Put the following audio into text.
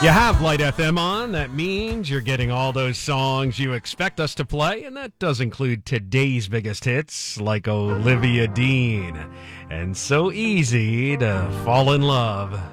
You have Light FM on. That means you're getting all those songs you expect us to play, and that does include today's biggest hits, like Olivia Dean. And So Easy to Fall in Love.